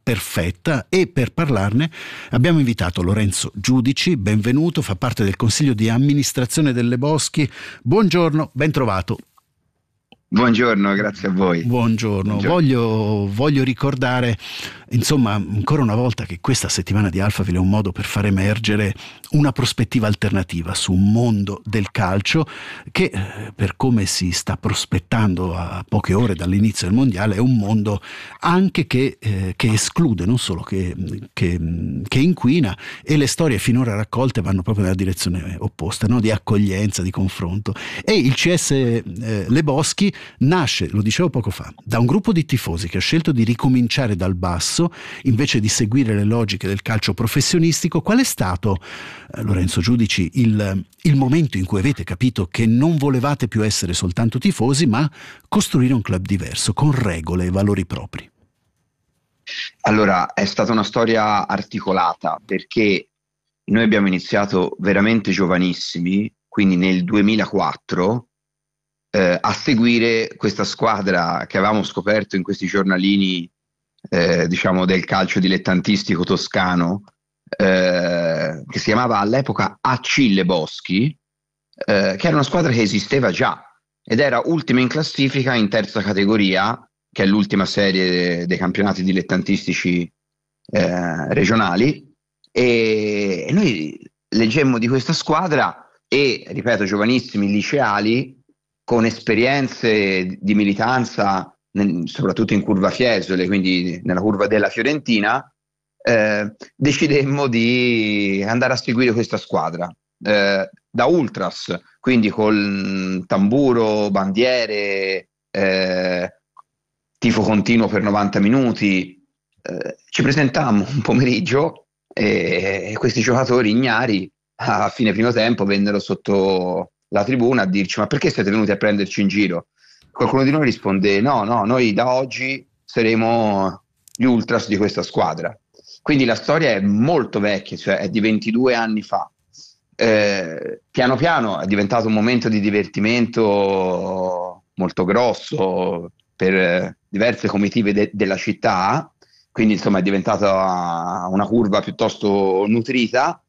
perfetta, e per parlarne abbiamo invitato Lorenzo Giudici. Benvenuto, fa parte del consiglio di amministrazione del Le Boschi. Buongiorno, ben trovato. Buongiorno, grazie a voi. Buongiorno. Voglio ricordare, insomma, ancora una volta, che questa settimana di Alphaville è un modo per far emergere una prospettiva alternativa su un mondo del calcio che, per come si sta prospettando a poche ore dall'inizio del mondiale, è un mondo anche che esclude, non solo che inquina, e le storie finora raccolte vanno proprio nella direzione opposta, no? Di accoglienza, di confronto. E il CS Le Boschi nasce, lo dicevo poco fa, da un gruppo di tifosi che ha scelto di ricominciare dal basso invece di seguire le logiche del calcio professionistico. Qual è stato, Lorenzo Giudici, il momento in cui avete capito che non volevate più essere soltanto tifosi, ma costruire un club diverso, con regole e valori propri? Allora, è stata una storia articolata, perché noi abbiamo iniziato veramente giovanissimi, quindi nel 2004, a seguire questa squadra che avevamo scoperto in questi giornalini diciamo del calcio dilettantistico toscano, che si chiamava all'epoca AC Le Boschi, che era una squadra che esisteva già ed era ultima in classifica in terza categoria, che è l'ultima serie dei campionati dilettantistici regionali, e noi leggemmo di questa squadra e, ripeto, giovanissimi liceali con esperienze di militanza soprattutto in curva Fiesole, quindi nella curva della Fiorentina, decidemmo di andare a seguire questa squadra da ultras, quindi col tamburo, bandiere, tifo continuo per 90 minuti. Ci presentammo un pomeriggio e questi giocatori ignari a fine primo tempo vennero sotto la tribuna a dirci: ma perché siete venuti a prenderci in giro? Qualcuno di noi risponde: no, noi da oggi saremo gli ultras di questa squadra. Quindi la storia è molto vecchia, cioè è di 22 anni fa. Piano piano è diventato un momento di divertimento molto grosso per diverse comitive della città, quindi insomma è diventata una curva piuttosto nutrita,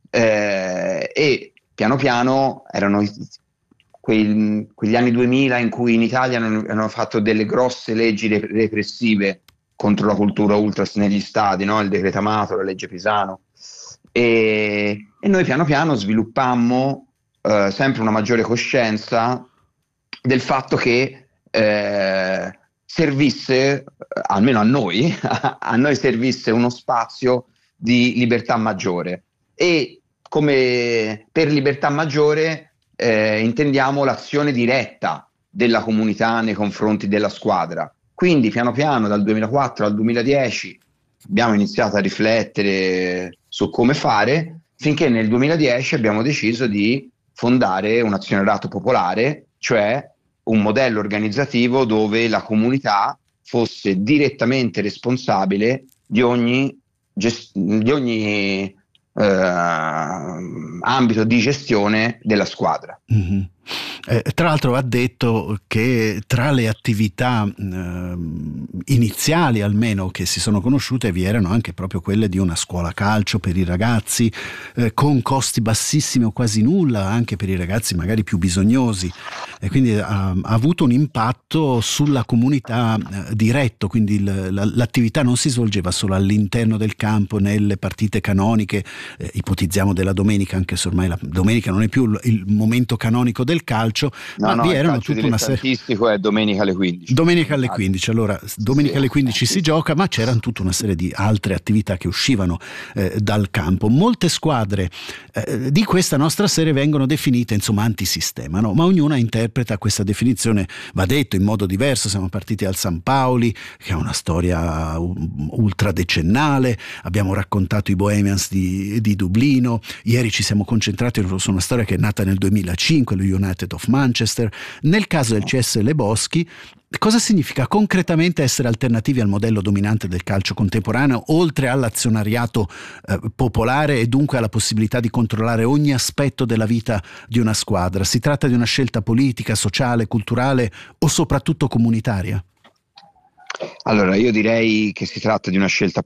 e piano piano erano quegli anni 2000 in cui in Italia hanno fatto delle grosse leggi repressive contro la cultura ultras negli stadi, no? Il decreto Amato, la legge Pisano, e noi piano piano sviluppammo sempre una maggiore coscienza del fatto che servisse, almeno a noi servisse uno spazio di libertà maggiore, e come per libertà maggiore intendiamo l'azione diretta della comunità nei confronti della squadra. Quindi piano piano dal 2004 al 2010 abbiamo iniziato a riflettere su come fare, finché nel 2010 abbiamo deciso di fondare un azionariato popolare, cioè un modello organizzativo dove la comunità fosse direttamente responsabile di ogni ambito di gestione della squadra. Mm-hmm. Tra l'altro va detto che tra le attività iniziali, almeno, che si sono conosciute, vi erano anche proprio quelle di una scuola calcio per i ragazzi, con costi bassissimi o quasi nulla anche per i ragazzi magari più bisognosi, e quindi ha avuto un impatto sulla comunità diretto, quindi l'attività non si svolgeva solo all'interno del campo nelle partite canoniche, ipotizziamo della domenica, anche se ormai la domenica non è più il momento canonico del calcio, ma vi erano tutta una serie. È domenica alle 15. Domenica alle 15, allora domenica alle 15 si gioca, ma c'erano tutta una serie di altre attività che uscivano dal campo. Molte squadre di questa nostra serie vengono definite insomma antisistema, no? Ma ognuna interpreta questa definizione, va detto, in modo diverso. Siamo partiti dal San Paoli, che ha una storia ultradecennale, abbiamo raccontato i Bohemians di Dublino, ieri ci siamo concentrati su una storia che è nata nel 2005, lo United of Manchester. Nel caso del CS Le Boschi, cosa significa concretamente essere alternativi al modello dominante del calcio contemporaneo, oltre all'azionariato popolare e dunque alla possibilità di controllare ogni aspetto della vita di una squadra? Si tratta di una scelta politica, sociale, culturale o soprattutto comunitaria? Allora, io direi che si tratta di una scelta